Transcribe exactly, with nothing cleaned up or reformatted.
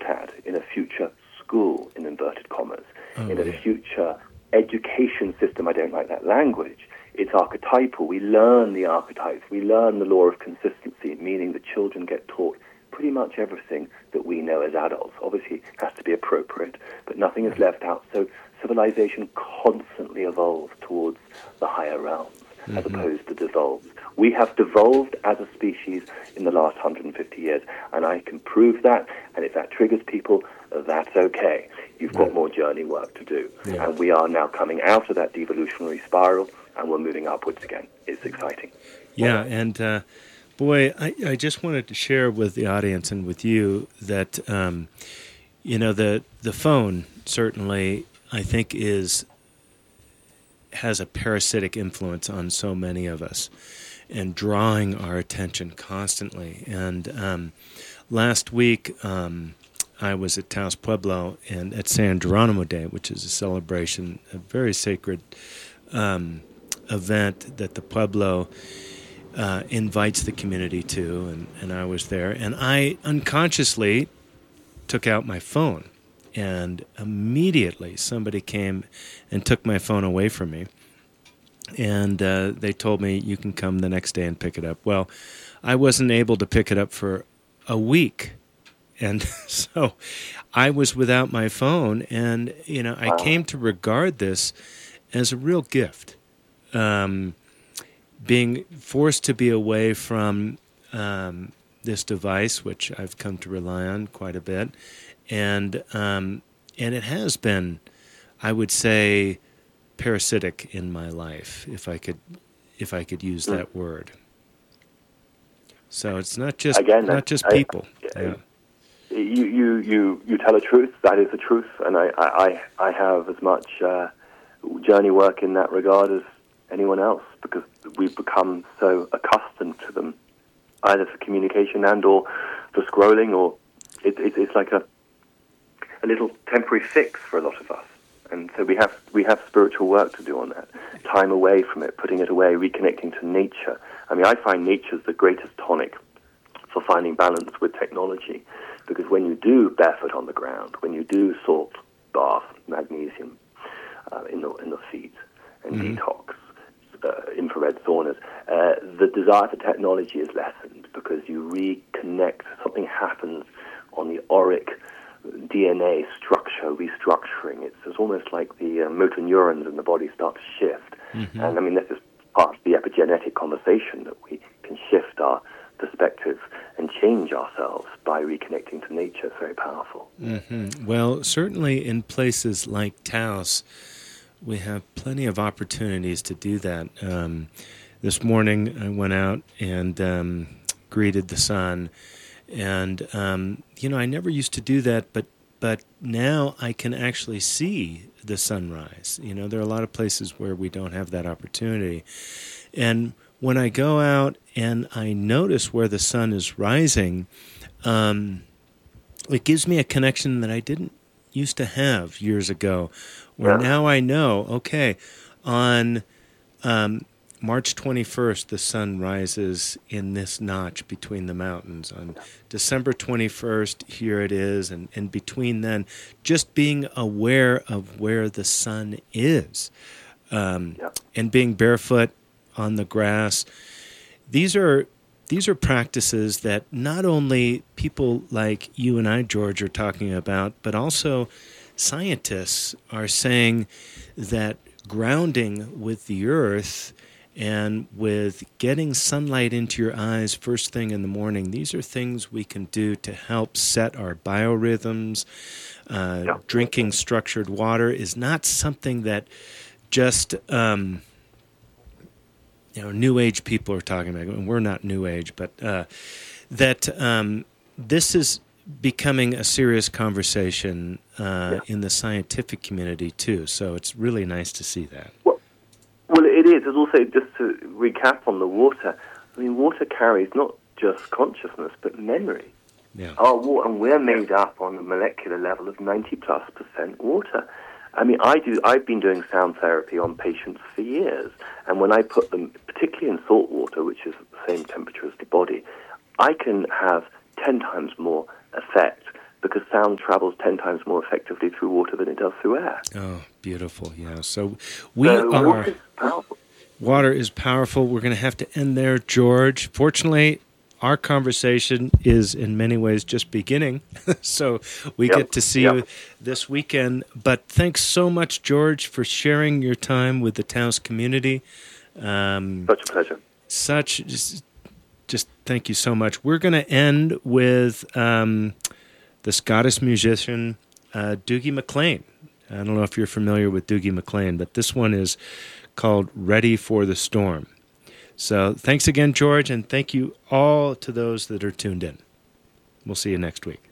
had in a future school, in inverted commas, oh, in yeah. a future education system. I don't like that language. It's archetypal. We learn the archetypes. We learn the law of consistency, meaning that children get taught pretty much everything that we know as adults. Obviously, it has to be appropriate, but nothing is left out. So civilization constantly evolves towards the higher realms, mm-hmm. as opposed to devolves. We have devolved as a species in the last one hundred fifty years, and I can prove that, and if that triggers people, that's okay. You've got yeah. more journey work to do. Yeah. And we are now coming out of that devolutionary spiral, and we're moving upwards again. It's exciting. Yeah, and uh, boy, I, I just wanted to share with the audience and with you that, um, you know, the the phone certainly, I think, is has a parasitic influence on so many of us and drawing our attention constantly. And um, last week, um, I was at Taos Pueblo and at San Geronimo Day, which is a celebration, a very sacred um, event that the Pueblo uh, invites the community to, and, and I was there. And I unconsciously took out my phone, and immediately somebody came and took my phone away from me. And uh, they told me, you can come the next day and pick it up. Well, I wasn't able to pick it up for a week. And so I was without my phone, and, you know, I came to regard this as a real gift. Um, being forced to be away from um, this device, which I've come to rely on quite a bit, and um, and it has been, I would say, parasitic in my life, if I could if I could use mm. that word. So it's not just Again, not just I, people. I, yeah. You, you, you, you tell a truth. That is the truth, and I, I, I have as much uh, journey work in that regard as anyone else, because we've become so accustomed to them, either for communication and or for scrolling, or it, it, it's like a a little temporary fix for a lot of us. And so we have we have spiritual work to do on that. Time away from it, putting it away, reconnecting to nature. I mean, I find nature's the greatest tonic for finding balance with technology. Because when you do barefoot on the ground, when you do salt bath, magnesium uh, in the in the feet, and mm-hmm. detox, uh, infrared saunas, uh, the desire for technology is lessened because you reconnect. Something happens on the auric D N A structure, restructuring. It's, it's almost like the uh, motor neurons in the body start to shift. Mm-hmm. And I mean, this is part of the epigenetic conversation, that we can shift our perspective and change ourselves by reconnecting to nature. It's very powerful. Mm-hmm. Well, certainly in places like Taos, we have plenty of opportunities to do that. Um, this morning I went out and um, greeted the sun, and um, you know, I never used to do that, but but now I can actually see the sunrise. You know, there are a lot of places where we don't have that opportunity, and when I go out and I notice where the sun is rising, um, it gives me a connection that I didn't used to have years ago, where yeah. now I know, okay, on um, March twenty-first, the sun rises in this notch between the mountains. On December twenty-first, here it is, and, and between then, just being aware of where the sun is, um, yeah. and being barefoot on the grass. These are these are practices that not only people like you and I, George, are talking about, but also scientists are saying that grounding with the earth and with getting sunlight into your eyes first thing in the morning, these are things we can do to help set our biorhythms. Uh, yeah. Drinking structured water is not something that just... Um, You know, New Age people are talking about, and we're not New Age, but uh, that um, this is becoming a serious conversation uh, yeah. in the scientific community too. So it's really nice to see that. Well, well, it is. It's also, just to recap on the water. I mean, water carries not just consciousness but memory. Yeah. Our water, and we're made up on the molecular level of ninety plus percent water. I mean, I do. I've been doing sound therapy on patients for years, and when I put them, particularly in salt water, which is the same temperature as the body, I can have ten times more effect because sound travels ten times more effectively through water than it does through air. Oh, beautiful. Yeah. So we so are... Water is powerful. Water is powerful. We're going to have to end there, George. Fortunately, our conversation is in many ways just beginning, so we yep. get to see yep. you this weekend. But thanks so much, George, for sharing your time with the Taos community. Um, such a pleasure. Such, just, just thank you so much. We're going to end with um, the Scottish musician uh, Dougie MacLean. I don't know if you're familiar with Dougie MacLean, but this one is called Ready for the Storm. So thanks again, George, and thank you all to those that are tuned in. We'll see you next week.